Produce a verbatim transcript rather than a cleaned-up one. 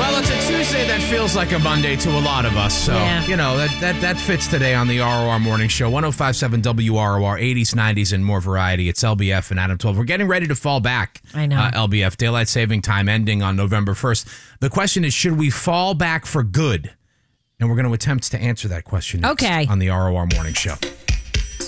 Well, it's a Tuesday that feels like a Monday to a lot of us. So, Yeah. you know, that, that that fits today on the R O R Morning Show. one oh five point seven W R O R, eighties, nineties, and more variety. It's L B F and Adam twelve. We're getting ready to fall back. I know. Uh, L B F, Daylight Saving Time ending on November first. The question is, should we fall back for good? And we're going to attempt to answer that question next Okay. on the R O R Morning Show.